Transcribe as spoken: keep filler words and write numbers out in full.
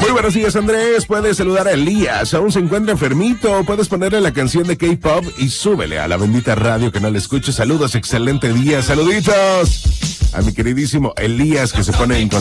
Muy buenos días, Andrés. Puedes saludar a Elías. Aún se encuentra enfermito. Puedes ponerle la canción de K-pop y súbele a la bendita radio que no le escuche. Saludos, excelente día. Saluditos a mi queridísimo Elías, que se pone en